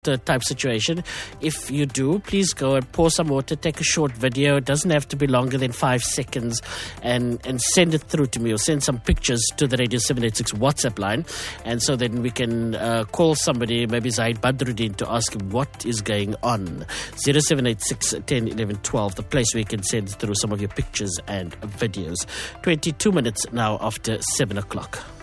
type situation. If you do, please go and pour some water, take a short video. It doesn't have to be longer than 5 seconds, and send it through to me, or send some pictures to the Radio 786 WhatsApp line, and so then we can call somebody, maybe Zaid Badruddin, to ask him what is going on. 0786 10 11 12, the place where you can send through some of your pictures and videos. 22 minutes now after 7 o'clock.